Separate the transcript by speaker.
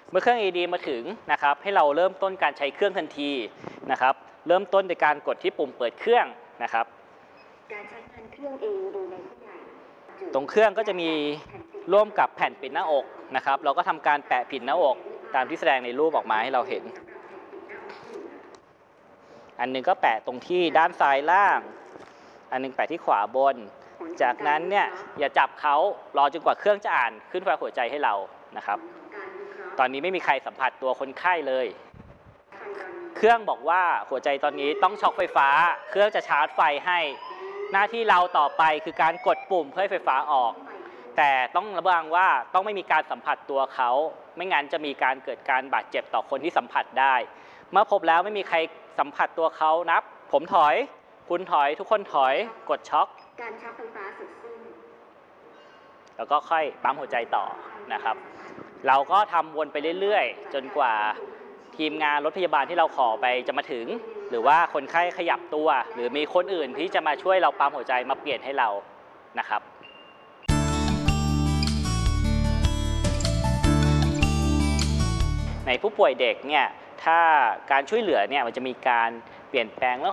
Speaker 1: เมื่อเครื่อง AED มาถึงนะครับให้เราเริ่มต้นการใช้เครื่องทันทีนะครับเริ่มต้นโดยการกดที่ปุ่มเปิดเครื่องนะครับ
Speaker 2: การใช้งานเครื่อง AED ในผู้ใหญ่
Speaker 1: ตรงเครื่องก็จะมีร่วมกับแผ่นปิดหน้าอกนะครับเราก็ทำการแปะปิดหน้าอกตามที่แสดงในรูปออกมาให้เราเห็นอันนึงก็แปะตรงที่ด้านซ้ายล่างอันนึงแปะที่ขวาบนจากนั้นเนี่ยอย่าจับเขารอจนกว่าเครื่องจะอ่านขึ้นไฟหัวใจให้เรานะครับตอนนี้ไม่มีใครสัมผัสตัวคนไข้เลยเครื่องบอกว่าหัวใจตอนนี้ต้องช็อคไฟฟ้าเครื่องจะชาร์จไฟให้หน้าที่เราต่อไปคือการกดปุ่มเพื่อให้ไฟฟ้าออกแต่ต้องระวังว่าต้องไม่มีการสัมผัสตัวเขาไม่งั้นจะมีการเกิดการบาดเจ็บต่อคนที่สัมผัสได้เมื่อพบแล้วไม่มีใครสัมผัสตัวเขานับผมถอยคุณถอยทุกคนถอยกดช็อค
Speaker 2: การช็อคไฟฟ้าเสร็จสิ้น
Speaker 1: แล้วก็ค่อยปั๊มหัวใจต่อนะครับเราก็ทำวนไปเรื่อยๆจนกว่าทีมงานรถพยาบาลที่เราขอไปจะมาถึงหรือว่าคนไข้ขยับตัวหรือมีคนอื่นที่จะมาช่วยเราปั๊มหัวใจมาเปลี่ยนให้เรานะครับในผู้ป่วยเด็กเนี่ยถ้าการช่วยเหลือเนี่ยมันจะมีการเปลี่ยนแปลงเรื่อง